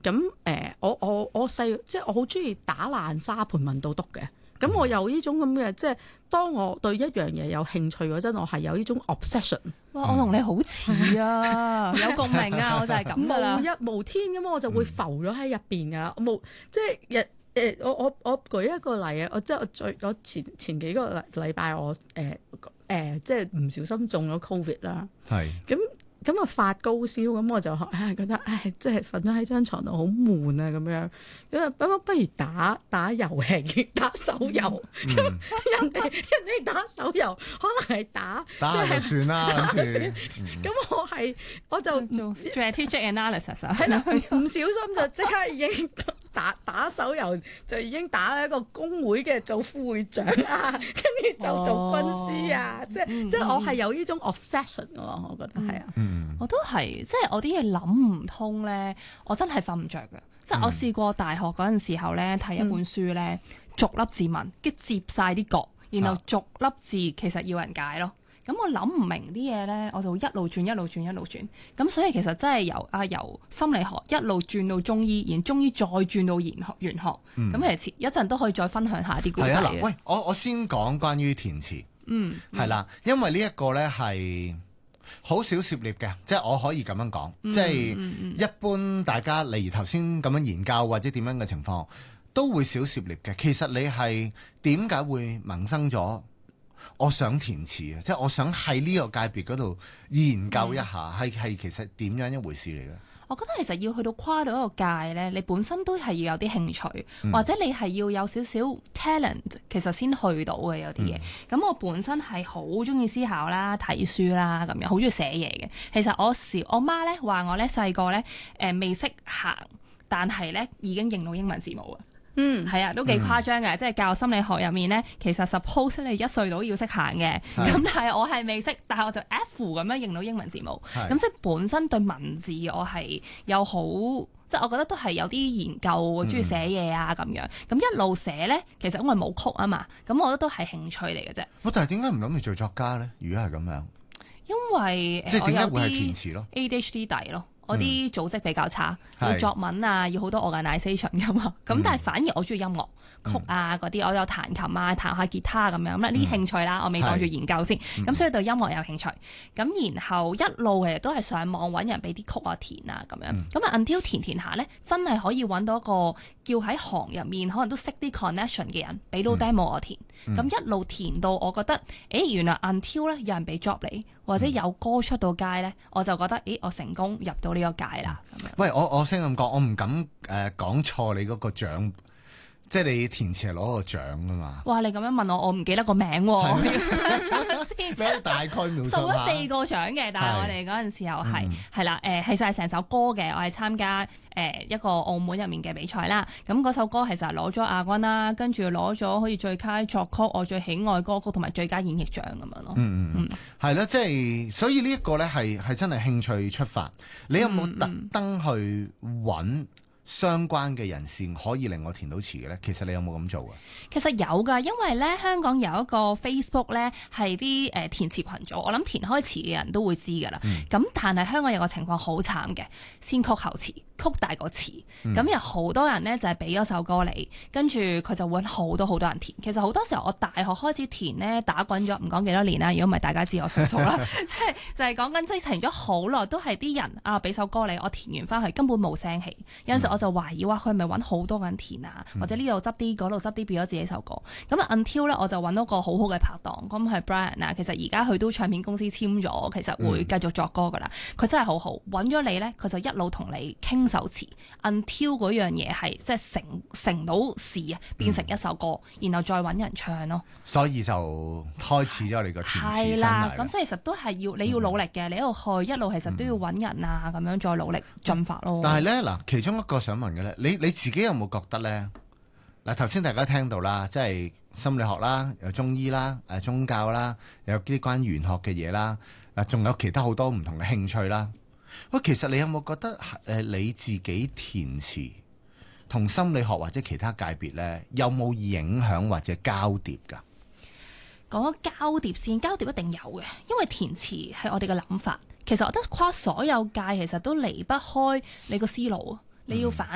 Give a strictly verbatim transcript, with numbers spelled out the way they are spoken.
咁誒、呃，我我我細即係我好中意打爛沙盤問到篤嘅。咁我有呢種咁嘅，即係當我對一樣嘢有興趣嗰陣，我係有呢種 obsession。 哇！我同你好似啊，有共鳴啊，我就係咁噶啦。 無日無天咁，我就會浮咗喺入邊噶。冇即係日誒，我我我舉一個例啊，我即係我最我前前幾個禮禮拜我誒誒、呃呃，即係唔小心中咗 Covid 啦。係咁。咁啊發高燒，咁我就唉覺得唉，即係瞓咗喺張床度好悶啊咁樣，咁啊不不如打打遊戲，打手遊。咁、嗯、人哋人哋打手遊，可能係打打下就算啦。咁、 嗯、我係我就做 strategic analysis 啊， 係啦，唔小心就即刻已經打打手遊，就已經打咗一個工會嘅做副會長啊，跟住就做軍師啊，哦、即係、嗯、即係我係有呢種 obsession 嘅咯，我覺得係啊。 嗯我都係，即係我啲嘢諗唔通咧，我真係瞓唔着嘅。即係我試過大學嗰陣時候咧，睇一本書咧，逐粒字問，跟住接晒啲角，然後逐粒字其實要人解咯。咁我諗唔明啲嘢咧，我就一路轉一路轉一路轉。咁所以其實真係由啊由心理學一路轉到中醫，然後中醫再轉到玄學玄學。咁、嗯、其實一陣都可以再分享下啲故仔嘅。 喂，我我先講關於填詞。 嗯， 係啦，因為呢一個咧係好少涉獵嘅，即係我可以咁樣講，嗯、即係一般大家例如頭先咁樣研究或者點樣嘅情況，都會少涉獵嘅。其實你係點解會萌生咗我想填詞啊？即係我想喺呢個界別嗰度研究一下，係係、嗯、其實點樣一回事嚟嘅？ 我覺得其實要去到跨到一個界咧，你本身都係要有啲興趣，嗯、或者你係要有少少 talent， 其實先去到嘅有啲嘢。咁、嗯、我本身係好中意思考啦、睇書啦咁樣，好中意寫嘢嘅。其實我時我媽咧話我咧細個咧誒未識行，但係咧已經認到英文字母啊。嗯，係啊，都幾誇張嘅，嗯、即係教心理學入面咧，其實 suppose 你一歲到要識行嘅，咁是但係我係未識，但係我就 F 咁樣認到英文字母，咁是即係本身對文字我係有好，即係我覺得都係有啲研究，我中意寫嘢啊咁樣，咁一路寫咧，其實因為冇曲啊嘛，咁我覺得都係興趣嚟嘅啫。 我但係點解唔諗住做作家咧？如果係咁樣， 因為即係點解會係我有填詞咯 ？A D H D 底咯。我啲組織比較差， 嗯、 要作文啊，要好多 organisation 噶嘛。咁、嗯、但係反而我中意音樂、嗯、曲啊嗰啲，我有彈琴啊、彈下吉他咁樣。咁呢啲興趣啦，我未當住研究先。咁、嗯、所以對音樂有興趣。咁然後一路誒都係上網揾人俾啲曲啊填啊咁樣。咁啊 until 填填下咧，真係可以揾到一個叫喺行入面可能都識啲 connection 嘅人，俾到 demo 我填。咁、嗯、一路填到我覺得，誒原來 until 咧有人俾 job 你，或者有歌出到街咧，我就覺得，誒我成功入到呢個界啦。咁樣喂，我我先咁講，我唔敢誒、呃、講錯你嗰個獎，即係你填詞係攞個獎噶嘛？ 哇！你咁樣問我，我唔記得個名喎，我要 search 咗先。 你大概描述下。 數咗四個獎嘅，但係我哋嗰陣時候係係啦，誒係晒成首歌嘅，我係參加誒、呃、一個澳門入面嘅比賽啦。咁嗰首歌其實攞咗亞軍啦，跟住攞咗好似最佳作曲、我最喜愛歌曲同埋最佳演繹獎咁樣咯。 嗯嗯嗯，係啦、嗯，即係所以呢一個咧係係真係興趣出發。你有冇特登去揾相關嘅人士可以令我填到詞嘅咧？其實你有冇咁做啊？ 其實有噶，因為咧香港有一個 Facebook 咧係啲誒填詞群組，我諗填開詞嘅人都會知噶啦。咁、嗯、但係香港有個情況好慘嘅，先曲後詞，曲大過詞。咁、嗯、有好多人咧就係俾咗首歌你，跟住佢就揾好多好多人填。其實好多時候我大學開始填咧，打滾咗唔講幾多年啦。如果唔係大家知我數數啦，即係就係講緊即係填咗好耐，都係啲人啊俾首歌你，我填完翻去根本冇聲氣。有陣時我就懷疑哇，佢係咪揾好多個人填啊？或者呢度執啲，嗰度執啲，變咗自己首歌。咁啊，until 咧我就揾到個好好嘅拍檔，咁係 Brian 啊。其實而家佢都唱片公司簽咗，其實會繼續作歌噶啦。佢、嗯、真係好好，揾咗你咧，佢就一路同你傾首詞。until 嗰樣嘢係即係成成到事啊，變成一首歌，嗯、然後再揾人唱咯。所以就開始咗你個填詞生涯。係啦， 咁所以其實都係要你要努力嘅，嗯、你一路去一路其實都要揾人啊，咁、嗯、樣再努力進發咯。 但係咧嗱，其中一個想問嘅咧，你你自己有冇覺得咧？嗱，頭先大家聽到啦，即係心理學啦，有中醫啦，誒宗教啦，有啲關於玄學嘅嘢啦，嗱，仲有其他好多唔同嘅興趣啦。喂，其實你有冇覺得誒你自己填詞同心理學或者其他界別咧，有冇影響或者交疊㗎？ 講咗交疊先，交疊一定有嘅，因為填詞係我哋嘅諗法。其實我覺得跨所有界，其實都離不開你個思路，你要反。